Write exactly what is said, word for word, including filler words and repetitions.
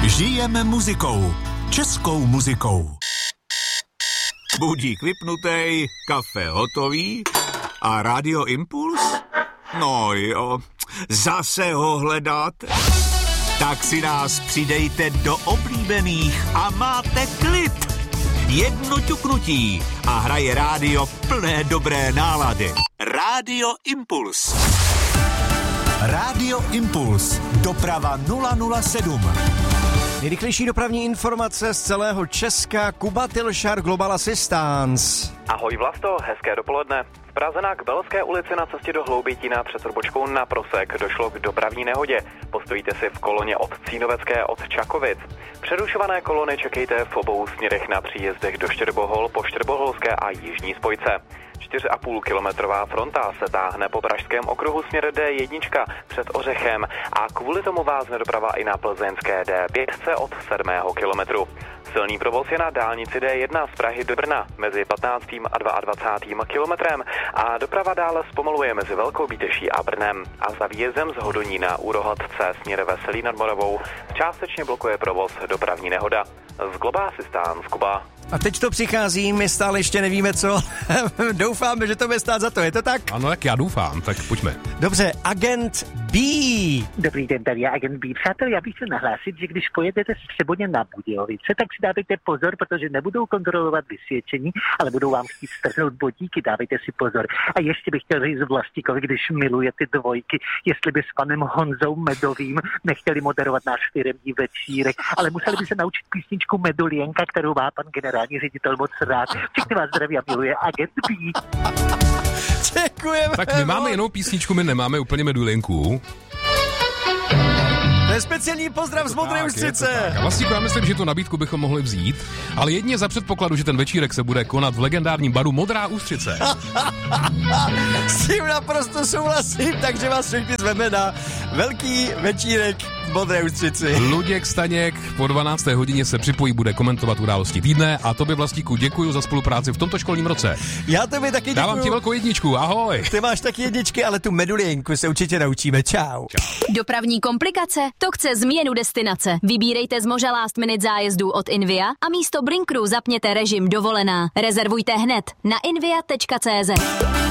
Žijeme muzikou. Českou muzikou. Budík vypnutej, kafe hotový a Radio Impuls? No jo, zase ho hledáte? Tak si nás přidejte do oblíbených a máte klid. Jedno ťuknutí a hraje rádio plné dobré nálady. Radio Impuls. Radio Impuls. Doprava nula nula sedm. Nejrychlejší dopravní informace z celého Česka. Kuba Tilšar, Global Assistance. Ahoj Vlasto, hezké dopoledne. V Praze na Kbelské ulici na cestě do Hloubětína před odbočkou na Prosek došlo k dopravní nehodě. Postojíte si v koloně od Cínovecké od Čakovic. Přerušované kolony čekejte v obou směrech na příjezdech do Štěrbohol po Štěrboholské a Jižní spojce. čtyři a půl kilometrová fronta se táhne po pražském okruhu směr D jedna před Ořechem a kvůli tomu vázne doprava i na plzeňské D pět od sedmého kilometru. Silný provoz je na dálnici D jedna z Prahy do Brna mezi patnáctým a dvacátým druhým kilometrem a doprava dále zpomaluje mezi Velkou Bíteší a Brnem a za výjezdem z Hodonína u Rohatce směr Veselí nad Moravou částečně blokuje provoz dopravní nehoda. Z Global Assistance Kuba. A teď to přichází, my stále ještě nevíme co. Doufáme, že to bude stát za to, je to tak? Ano, jak já doufám, tak pojďme. Dobře, agent B. Dobrý den, tady je agent B. Přátelé, já bych chtěl nahlásit, že když pojedete z Třeboně na Budějovice, tak si dávejte pozor, protože nebudou kontrolovat vysvědčení, ale budou vám chtít strhnout bodíky, dávejte si pozor. A ještě bych chtěl říct Vlastíkovi, když miluje ty dvojky, jestli by s panem Honzou Medovým nechtěli moderovat náš firemní večírek, ale museli by se naučit písničku Medulienka, kterou má pan generální ředitel moc rád. Všechny vás zdraví a miluje agent B. Děkujeme. Tak my máme jinou písničku, my nemáme úplně Medulienku. To je speciální pozdrav z Modré Ústřice. A vlastně já myslím, že tu nabídku bychom mohli vzít, ale jedině za předpokladu, že ten večírek se bude konat v legendárním baru Modrá Ústřice. S tím naprosto souhlasím, takže vás všechny zveme na velký večírek v Modré Ústřici. Luděk Staněk po dvanácté hodině se připojí, bude komentovat události týdne a tobě Vlastíku děkuju za spolupráci v tomto školním roce. Já tobě taky děkuju. Dávám ti velkou jedničku, ahoj. Ty máš taky jedničky, ale tu Medulienku se určitě naučíme. Čau. Čau. Dopravní komplikace? To chce změnu destinace. Vybírejte z moža last minute zájezdů od Invia a místo Brinkru zapněte režim dovolená. Rezervujte hned na invia tečka cé zet.